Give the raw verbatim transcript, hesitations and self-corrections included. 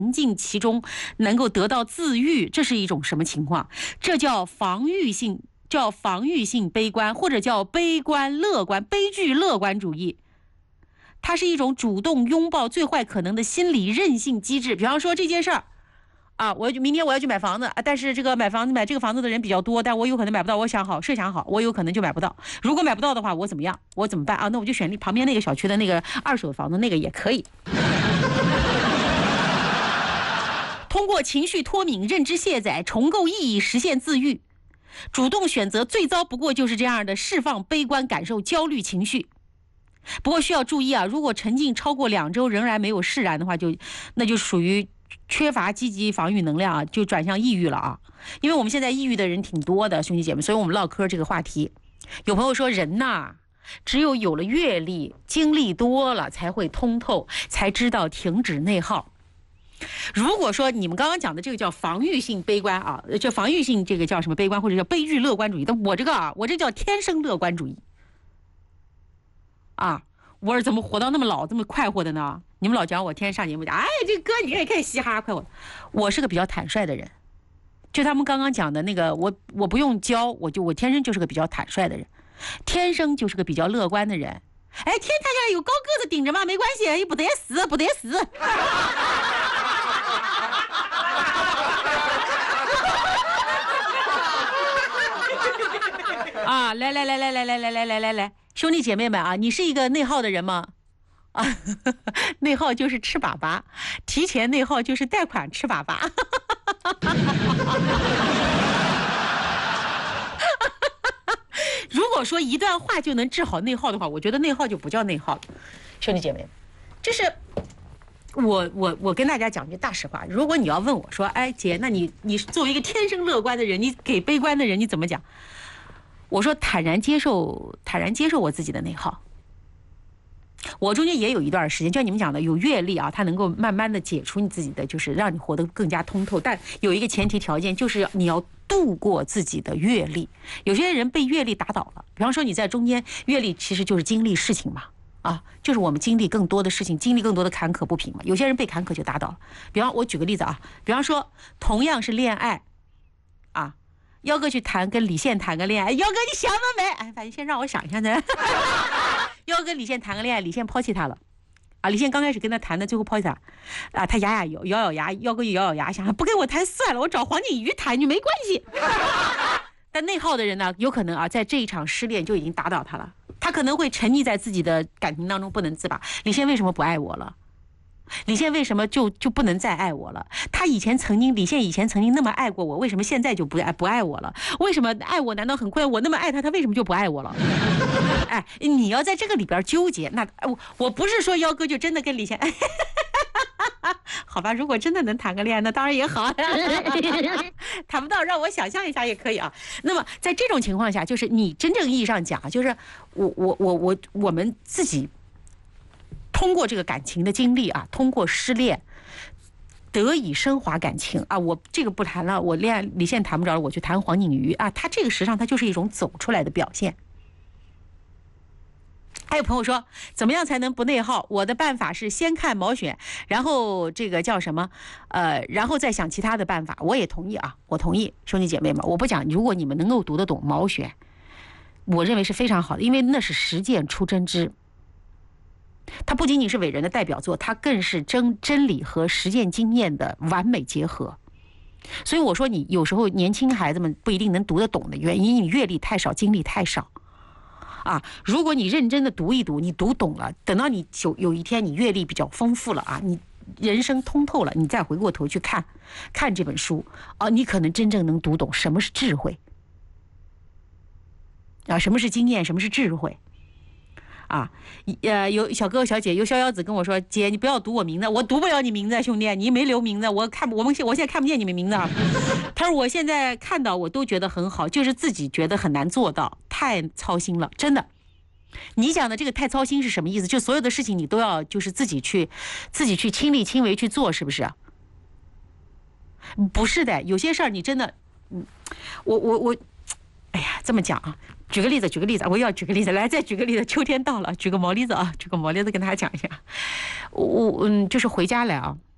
沉浸其中，能够得到自愈，这是一种什么情况？这叫防御性，叫防御性悲观，或者叫悲观乐观、悲剧乐观主义。它是一种主动拥抱最坏可能的心理韧性机制。比方说这件事儿啊，我明天我要去买房子，但是这个买房子买这个房子的人比较多，但我有可能买不到。我想好设想好，我有可能就买不到。如果买不到的话，我怎么样？我怎么办啊？那我就选旁边那个小区的那个二手房子，那个也可以。通过情绪脱敏、认知卸载、重构意义，实现自愈。主动选择最糟不过就是这样的释放悲观感受、焦虑情绪。不过需要注意啊，如果沉浸超过两周仍然没有释然的话，就那就属于缺乏积极防御能量啊，就转向抑郁了啊。因为我们现在抑郁的人挺多的，兄弟姐妹，所以我们唠嗑这个话题。有朋友说，人呐，只有有了阅历、经历多了，才会通透，才知道停止内耗。如果说你们刚刚讲的这个叫防御性悲观啊，这防御性这个叫什么悲观，或者叫悲剧乐观主义，但我这个啊，我这叫天生乐观主义啊。我是怎么活到那么老这么快活的呢？你们老讲我天天上节目讲，哎，这哥你看看嘻哈快活。我是个比较坦率的人，就他们刚刚讲的那个，我我不用教，我就我天生就是个比较坦率的人，天生就是个比较乐观的人。哎，天塌下来有高个子顶着嘛，没关系，也不得死，不得死。啊，来来来来来来来来来来来，兄弟姐妹们啊，你是一个内耗的人吗？啊，内耗就是吃粑粑，提前内耗就是贷款吃粑粑。如果说一段话就能治好内耗的话，我觉得内耗就不叫内耗了。兄弟姐妹，这是我我我跟大家讲句大实话，如果你要问我说，哎姐，那你你作为一个天生乐观的人，你给悲观的人你怎么讲？我说坦然接受，坦然接受我自己的内耗。我中间也有一段时间，就像你们讲的，有阅历啊，它能够慢慢的解除你自己的，就是让你活得更加通透。但有一个前提条件，就是你要度过自己的阅历。有些人被阅历打倒了，比方说你在中间，阅历其实就是经历事情嘛，啊，就是我们经历更多的事情，经历更多的坎坷不平嘛。有些人被坎坷就打倒了。比方我举个例子啊，比方说同样是恋爱，啊。幺哥去谈跟李现谈个恋爱，幺哥你想了没？哎，反正先让我想一下呢。幺哥跟李现谈个恋爱，李现抛弃他了，啊，李现刚开始跟他谈的，最后抛弃他，啊，他牙牙咬咬咬牙，幺哥就咬咬牙，想不跟我谈算了，我找黄景瑜谈就没关系。但内耗的人呢，有可能啊，在这一场失恋就已经打倒他了，他可能会沉溺在自己的感情当中不能自拔。李现为什么不爱我了？李现为什么就就不能再爱我了？他以前曾经，李现以前曾经那么爱过我，为什么现在就不爱不爱我了？为什么爱我难道很困难？我那么爱他，他为什么就不爱我了？哎，你要在这个里边纠结，那我我不是说幺哥就真的跟李现，好吧？如果真的能谈个恋爱，那当然也好。谈不到，让我想象一下也可以啊。那么在这种情况下，就是你真正意义上讲，就是我我我我我们自己。通过这个感情的经历啊，通过失恋得以升华感情啊，我这个不谈了，我恋爱李现谈不着了，我去谈黄景瑜啊，他这个实际上他就是一种走出来的表现。还有朋友说，怎么样才能不内耗？我的办法是先看毛选，然后这个叫什么？呃，然后再想其他的办法。我也同意啊，我同意，兄弟姐妹们，我不讲，如果你们能够读得懂毛选，我认为是非常好的，因为那是实践出真知。它不仅仅是伟人的代表作，它更是真真理和实践经验的完美结合。所以我说，你有时候年轻孩子们不一定能读得懂的原因，你阅历太少，经历太少。啊，如果你认真的读一读，你读懂了，等到你有有一天你阅历比较丰富了啊，你人生通透了，你再回过头去看看这本书啊，你可能真正能读懂什么是智慧啊，什么是经验，什么是智慧。啊，呃，有小哥哥小姐，有逍遥子跟我说，姐，你不要读我名字，我读不了你名字，兄弟，你没留名字，我看我们我现在看不见你们名字。他说我现在看到我都觉得很好，就是自己觉得很难做到，太操心了，真的。你讲的这个太操心是什么意思？就所有的事情你都要就是自己去自己去亲力亲为去做，是不是？不是的，有些事儿你真的，嗯，我我我，哎呀，这么讲啊。举个例子，举个例子，我又要举个例子，来，再举个例子。秋天到了，举个毛例子啊，举个毛例子跟大家讲一下。我我嗯，就是回家来啊，